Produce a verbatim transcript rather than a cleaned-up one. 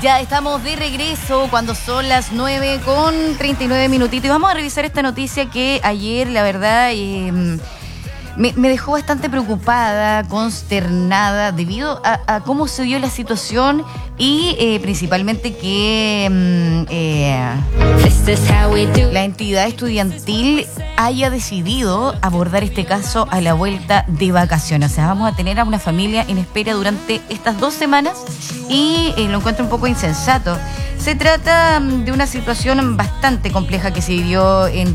Ya estamos de regreso cuando son las nueve con treinta y nueve minutitos. Y vamos a revisar esta noticia que ayer, la verdad, eh, me, me dejó bastante preocupada, consternada, debido a, a cómo se dio la situación y eh, principalmente que mm, eh, la entidad estudiantil haya decidido abordar este caso a la vuelta de vacaciones. O sea, vamos a tener a una familia en espera durante estas dos semanas y eh, lo encuentro un poco insensato. Se trata de una situación bastante compleja que se vivió en